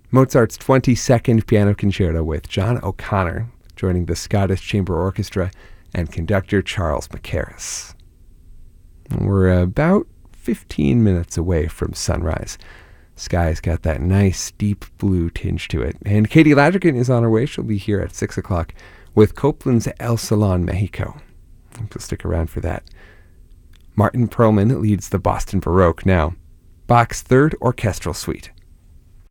Mozart's 22nd Piano Concerto with John O'Connor, joining the Scottish Chamber Orchestra and conductor Charles Mackerras. We're about 15 minutes away from sunrise. Sky's got that nice deep blue tinge to it. And Katie Ladrigan is on her way. She'll be here at 6 o'clock with Copland's El Salon Mexico. So stick around for that. Martin Perlman leads the Boston Baroque now. Bach's Third Orchestral Suite.